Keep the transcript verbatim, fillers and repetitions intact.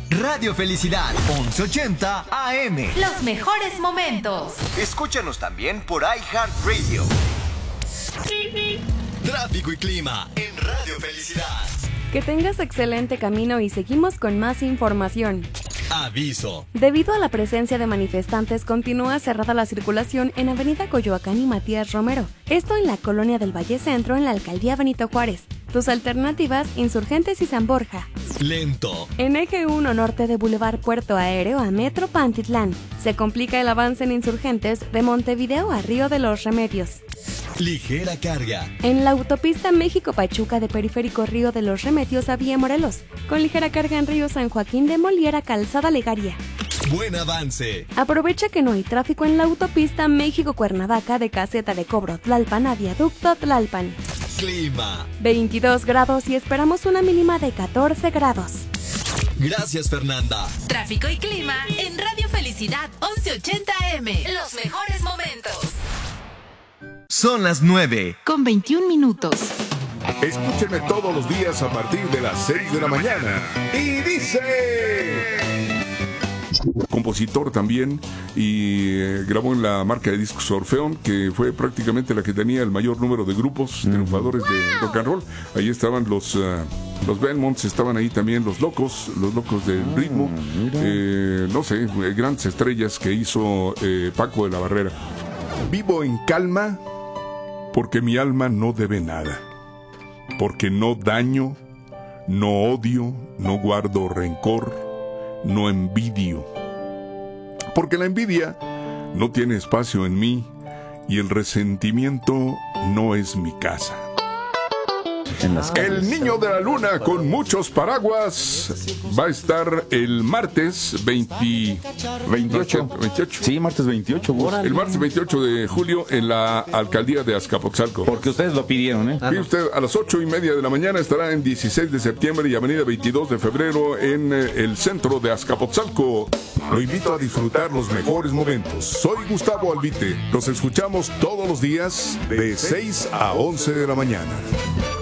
Radio Felicidad, once ochenta A M. Los mejores momentos. Escúchanos también por iHeartRadio. Tráfico y clima en Radio Felicidad. Que tengas excelente camino y seguimos con más información. Aviso. Debido a la presencia de manifestantes, continúa cerrada la circulación en Avenida Coyoacán y Matías Romero. Esto en la colonia del Valle Centro, en la alcaldía Benito Juárez. Tus alternativas, Insurgentes y San Borja. Lento. En eje uno norte de Boulevard Puerto Aéreo a Metro Pantitlán. Se complica el avance en Insurgentes de Montevideo a Río de los Remedios. Ligera carga. En la autopista México-Pachuca de Periférico Río de los Remedios a Vía Morelos. Con ligera carga en Río San Joaquín de Moliera, Calzada Legaria. Buen avance. Aprovecha que no hay tráfico en la autopista México-Cuernavaca de Caseta de Cobro Tlalpan a Viaducto Tlalpan. Clima. veintidós grados y esperamos una mínima de catorce grados. Gracias, Fernanda. Tráfico y clima en Radio Felicidad, once ochenta A M. Los mejores momentos. Son las nueve. Con veintiún minutos. Escúchenme todos los días a partir de las seis de la mañana. Y dice... Compositor también, y eh, grabó en la marca de discos Orfeón, que fue prácticamente la que tenía el mayor número de grupos triunfadores de rock and roll. Ahí estaban los uh, los Belmonts, estaban ahí también los Locos, los Locos del Ritmo, eh, no sé, eh, grandes estrellas que hizo eh, Paco de la Barrera. Vivo en calma porque mi alma no debe nada, porque no daño, no odio, no guardo rencor, no envidio, porque la envidia no tiene espacio en mí y el resentimiento no es mi casa. El Niño de la Luna con muchos paraguas va a estar el martes veinte, veintiocho. veintiocho. Sí, martes veintiocho. Gus. El martes veintiocho de julio en la alcaldía de Azcapotzalco. Porque ustedes lo pidieron, ¿eh? Y usted a las ocho y media de la mañana estará en dieciséis de septiembre y avenida veintidós de febrero en eh, el centro de Azcapotzalco. Lo invito a disfrutar los mejores momentos. Soy Gustavo Albite. Nos escuchamos todos los días de seis a once de la mañana.